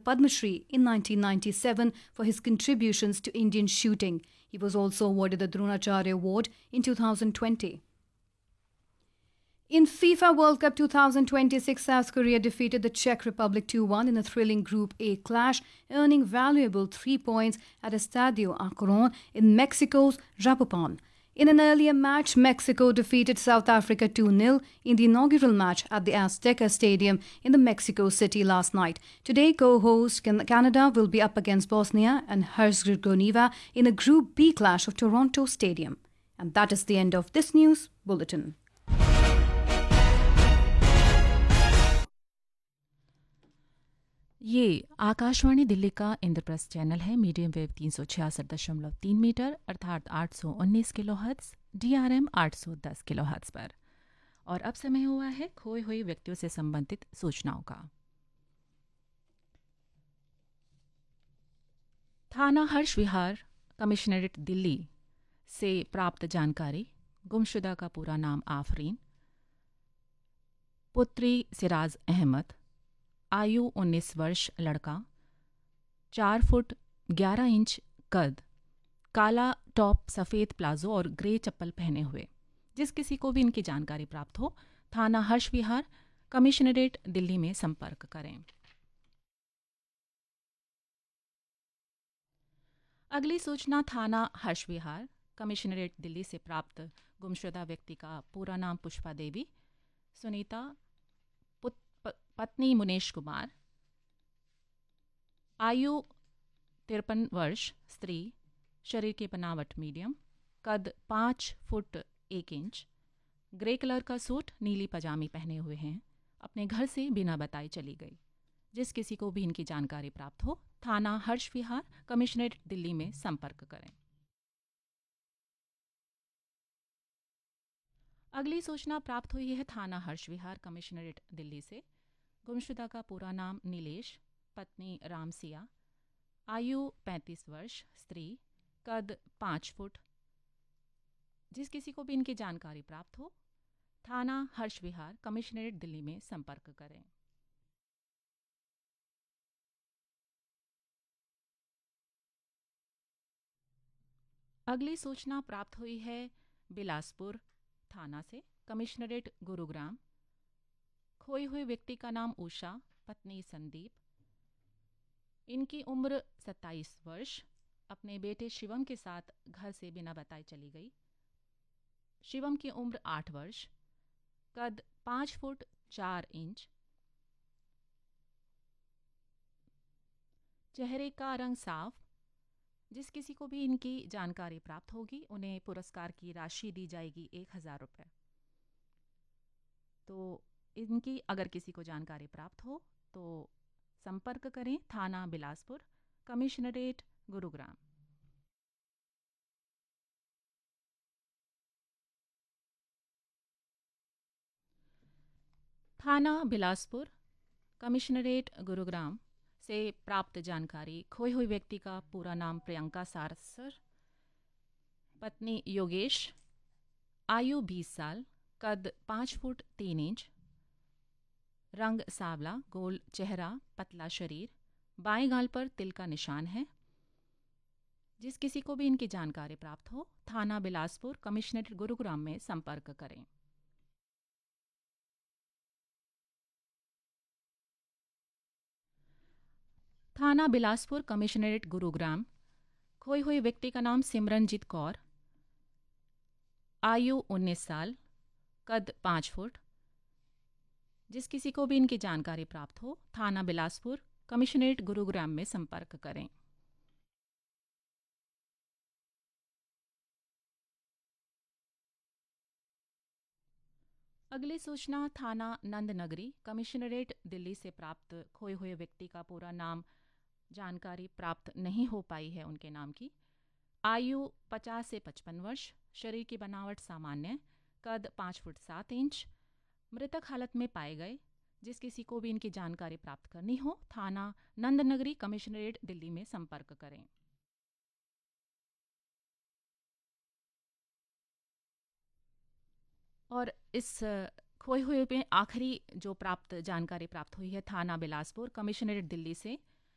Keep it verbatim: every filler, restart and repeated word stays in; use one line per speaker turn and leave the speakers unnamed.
Padma Shri in nineteen ninety-seven for his contributions to Indian shooting. He was also awarded the Dronacharya Award in two thousand twenty. In FIFA World Cup twenty twenty-six, South Korea defeated the Czech Republic two one in a thrilling Group A clash, earning valuable three points at Estadio Akron in Mexico's Zapopan. In an earlier match, Mexico defeated South Africa two nil in the inaugural match at the Azteca Stadium in the Mexico City last night. Today, co-host Canada will be up against Bosnia and Herzegovina in a Group B clash of Toronto Stadium. And that is the end of this news bulletin.
ये आकाशवाणी दिल्ली का Indraprastha channel है। Medium wave तीन सौ छियासठ दशमलव तीन metre अर्थात आठ सौ उन्नीस kilo hertz, D R M आठ सौ दस किलो हर्ट्ज पर। और अब समय हुआ है खोई हुई व्यक्तियों से संबंधित सूचनाओं का। थाना हर्ष विहार कमिश्नरेट दिल्ली से प्राप्त जानकारी। गुमशुदा का पूरा नाम आफरीन, पुत्री सिराज अहमद, आयु उन्नीस वर्ष, लड़का, चार फुट ग्यारह इंच कद, काला टॉप, सफ़ेद प्लाजो और ग्रे चप्पल पहने हुए। जिस किसी को भी इनकी जानकारी प्राप्त हो, थाना हर्ष विहार कमिश्नरेट दिल्ली में संपर्क करें। अगली सूचना थाना हर्ष विहार कमिश्नरेट दिल्ली से प्राप्त गुमशुदा व्यक्ति का पूरा नाम पुष्पा देवी, सुनीता, पत्नी मुनेश कुमार, आयु तिरपन वर्ष, स्त्री, शरीर की बनावट मीडियम, कद पाँच फुट एक इंच, ग्रे कलर का सूट, नीली पजामी पहने हुए हैं। अपने घर से बिना बताई चली गई। जिस किसी को भी इनकी जानकारी प्राप्त हो, थाना हर्ष विहार कमिश्नरेट दिल्ली में संपर्क करें। अगली सूचना प्राप्त हुई है थाना हर्ष विहार कमिश्नरेट दिल्ली से। गुमशुदा का पूरा नाम नीलेश, पत्नी रामसिया, आयु पैंतीस वर्ष, स्त्री, कद पाँच फुट। जिस किसी को भी इनकी जानकारी प्राप्त हो, थाना हर्ष विहार कमिश्नरेट दिल्ली में संपर्क करें। अगली सूचना प्राप्त हुई है बिलासपुर थाना से। कमिश्नरेट गुरुग्राम। खोई हुए व्यक्ति का नाम उषा, पत्नी संदीप, इनकी उम्र सत्ताईस वर्ष, अपने बेटे शिवम के साथ घर से बिना बताए चली गई। शिवम की उम्र आठ वर्ष, कद पाँच फुट चार इंच, चेहरे का रंग साफ। जिस किसी को भी इनकी जानकारी प्राप्त होगी, उन्हें पुरस्कार की राशि दी जाएगी एक हजार रुपये। तो इनकी अगर किसी को जानकारी प्राप्त हो तो संपर्क करें थाना बिलासपुर कमिश्नरेट गुरुग्राम। थाना बिलासपुर कमिश्नरेट गुरुग्राम से प्राप्त जानकारी। खोए हुए व्यक्ति का पूरा नाम प्रियंका सारसर, पत्नी योगेश, आयु बीस साल, कद पाँच फुट तीन इंच, रंग सावला, गोल चेहरा, पतला शरीर, बाएं गाल पर तिल का निशान है। जिस किसी को भी इनकी जानकारी प्राप्त हो, थाना बिलासपुर कमिश्नरेट गुरुग्राम में संपर्क करें। थाना बिलासपुर कमिश्नरेट गुरुग्राम। खोए हुए व्यक्ति का नाम सिमरनजीत कौर, आयु उन्नीस साल, कद पाँच फुट। जिस किसी को भी इनकी जानकारी प्राप्त हो, थाना बिलासपुर कमिश्नरेट गुरुग्राम में संपर्क करें। अगली सूचना थाना नंदनगरी कमिश्नरेट दिल्ली से प्राप्त। खोए हुए व्यक्ति का पूरा नाम जानकारी प्राप्त नहीं हो पाई है उनके नाम की। आयु पचास से पचपन वर्ष, शरीर की बनावट सामान्य, कद पाँच फुट सात इंच, मृतक हालत में पाए गए। जिस किसी को भी इनकी जानकारी प्राप्त करनी हो, थाना नंदनगरी कमिश्नरेट दिल्ली में संपर्क करें। और इस खोए हुए में आखिरी जो प्राप्त जानकारी प्राप्त हुई है थाना बिलासपुर कमिश्नरेट दिल्ली से